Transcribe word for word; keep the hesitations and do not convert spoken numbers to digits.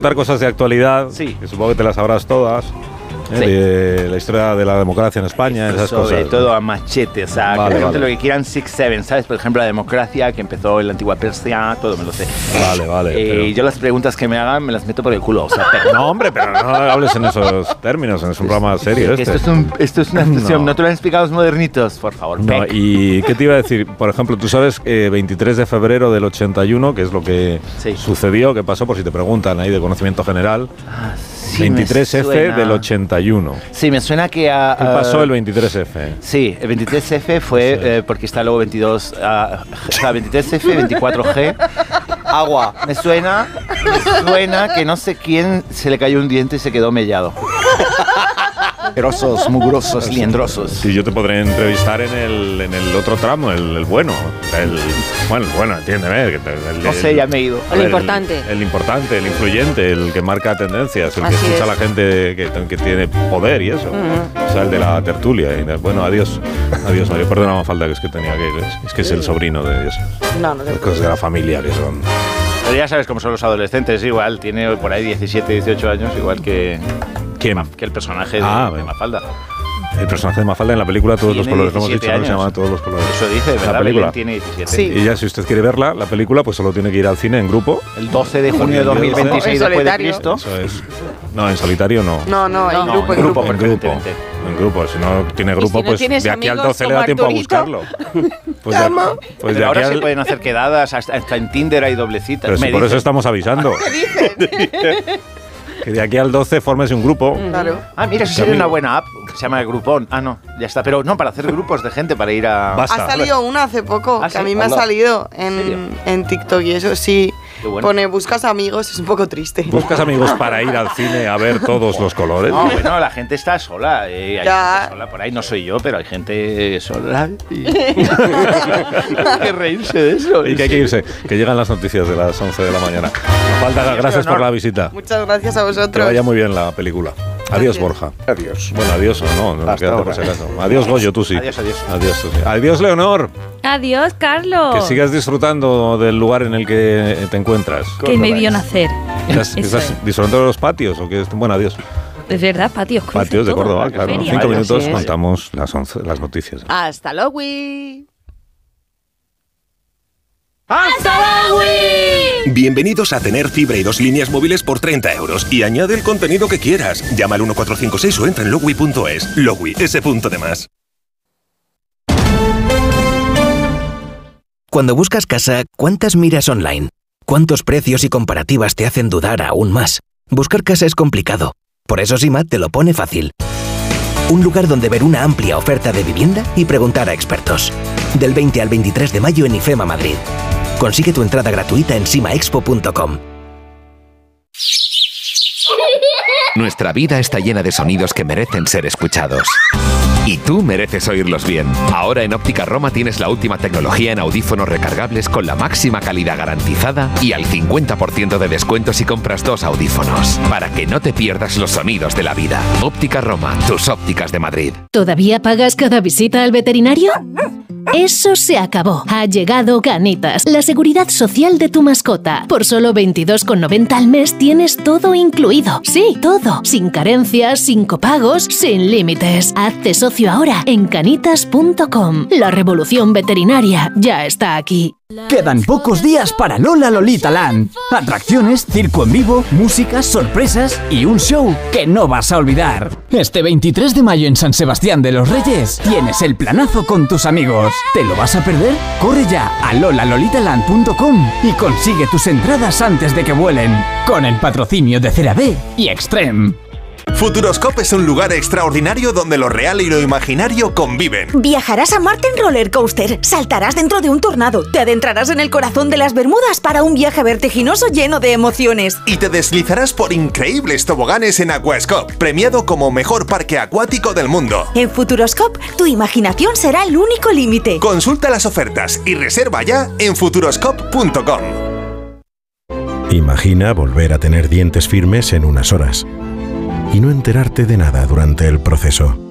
Dar cosas de actualidad, sí. que supongo que te las sabrás todas. ¿eh? Sí. De la historia de la democracia en España, esas Sobre cosas. todo a machete, o sea, Vale, que vale. lo que quieran six seven, ¿sabes? Por ejemplo, la democracia que empezó en la antigua Persia, todo me lo sé. Vale, vale. Eh, pero- Y yo las preguntas que me hagan me las meto por el culo, o sea, pero No, hombre, pero no hables en esos términos, es un programa serio que este. esto es, un, esto es una expresión, No. no. te lo han explicado los modernitos, por favor. No, Peck. ¿y qué te iba a decir? Por ejemplo, tú sabes, eh, veintitrés de febrero del ochenta y uno, que es lo que Sí. sucedió, que pasó, por si te preguntan ahí de conocimiento general. Ah, sí, veintitrés F me suena. del ochenta y uno. Sí, me suena que a... ¿Qué pasó el veintitrés F? Sí, el veintitrés F fue Sí. eh, porque está luego veintidós, uh, o sea, veintitrés F, veinticuatro G. Agua. Me suena, me suena que no sé quién se le cayó un diente y se quedó mellado. Grosos, mugrosos, liendrosos. Sí, yo te podré entrevistar en el, en el otro tramo, el, el bueno. El, bueno, el bueno, entiéndeme. que te- El, No sé, el- ya me he ido. a El ver, importante. El, el importante, el influyente, el que marca tendencias, el que Así escucha es. a la gente que, que tiene poder y eso. O sea, el de la tertulia. Y de- bueno, adiós. Adiós, Mario. Perdona, falta que es que tenía que ir. Es que es el sobrino de Dios. No, no te Cosas de la familia que son. Pero ya sabes cómo son los adolescentes, igual, tiene por ahí diecisiete, dieciocho años, igual que, ¿Quién? que el personaje de, Ah, de bueno. Mafalda. El personaje de Mafalda en la película Todos los Tiene colores. Lo hemos diecisiete dicho, ¿no? Se años. llama Todos los colores. Eso dice, La ¿verdad? película. Belén tiene diecisiete. Sí. Y ya, si usted quiere verla, la película, pues solo tiene que ir al cine en grupo. El doce de junio de dos mil veintiséis En después de solitario. Cristo. Eso es. No, en solitario no. No, no, en No, grupo, en en grupo, grupo. En grupo. preferentemente. En grupo. Si no tiene grupo, si no pues tienes de aquí al amigos doce le como da tiempo a Arturito? buscarlo. Pues de, pues de Pero ahora aquí se al... pueden hacer quedadas, hasta, hasta en Tinder hay doblecitas. Pero si Me por eso dicen. estamos avisando. Que de aquí al doce formes un grupo. Claro. Ah, mira, eso sería una buena app que se llama Groupon. Ah, no, ya está. Pero no, para hacer grupos de gente, para ir a... Basta. Ha salido una hace poco, ¿Ah, que sí? a mí me ha Anda. salido ¿En serio? en, en TikTok y eso sí. Qué bueno. Pone, buscas amigos, es un poco triste. ¿Buscas amigos para ir al cine a ver todos los colores? No, bueno, la gente está sola. eh, hay Ya. gente sola por ahí, no soy yo, pero hay gente sola. Y... hay que reírse de eso. Y que hay que irse, que llegan las noticias de las once de la mañana. Falta, gracias por la visita. Muchas gracias a Que vosotros. vaya muy bien la película. Adiós, Gracias. Borja. Adiós. Bueno, adiós o no, no, Hasta quédate por ahora. si acaso. Adiós, Goyo, tú sí. Adiós, adiós. Adiós, tú sí. Adiós, Leonor. Adiós, Carlos. Que sigas disfrutando del lugar en el que te encuentras. Que me vio nacer. ¿Estás, Eso estás es. disfrutando de los patios o qué? Bueno, adiós. Es verdad, patios. cruces, Patios de todo, Córdoba, la claro. feria. Cinco Vaya, minutos sí es. contamos las once, las noticias. Hasta luego. güey. Bienvenidos a tener fibra y dos líneas móviles por treinta euros y añade el contenido que quieras. Llama al uno cuatro cinco seis o entra en logwi punto es. Logwi, ese punto de más. Cuando buscas casa, ¿cuántas miras online? ¿Cuántos precios y comparativas te hacen dudar aún más? Buscar casa es complicado. Por eso Simat te lo pone fácil. Un lugar donde ver una amplia oferta de vivienda y preguntar a expertos. Del veinte al veintitrés de mayo en IFEMA Madrid. Consigue tu entrada gratuita en simaexpo punto com. Nuestra vida está llena de sonidos que merecen ser escuchados. Y tú mereces oírlos bien. Ahora en Óptica Roma tienes la última tecnología en audífonos recargables con la máxima calidad garantizada y al cincuenta por ciento de descuento si compras dos audífonos. Para que no te pierdas los sonidos de la vida. Óptica Roma, tus ópticas de Madrid. ¿Todavía pagas cada visita al veterinario? Eso se acabó. Ha llegado Canitas, la seguridad social de tu mascota. Por solo veintidós con noventa al mes tienes todo incluido. Sí, todo. Sin carencias, sin copagos, sin límites. Hazte socio ahora en canitas punto com. La revolución veterinaria ya está aquí. Quedan pocos días para Lola Lolita Land. Atracciones, circo en vivo, música, sorpresas y un show que no vas a olvidar. Este veintitrés de mayo en San Sebastián de los Reyes tienes el planazo con tus amigos. ¿Te lo vas a perder? Corre ya a lola lolita land punto com y consigue tus entradas antes de que vuelen. Con el patrocinio de CeraVe y Extreme. Futuroscope es un lugar extraordinario donde lo real y lo imaginario conviven. Viajarás a Marte en roller coaster, saltarás dentro de un tornado, te adentrarás en el corazón de las Bermudas para un viaje vertiginoso lleno de emociones. Y te deslizarás por increíbles toboganes en Aquascope, premiado como mejor parque acuático del mundo. En Futuroscope, tu imaginación será el único límite. Consulta las ofertas y reserva ya en futuroscope punto com. Imagina volver a tener dientes firmes en unas horas y no enterarte de nada durante el proceso.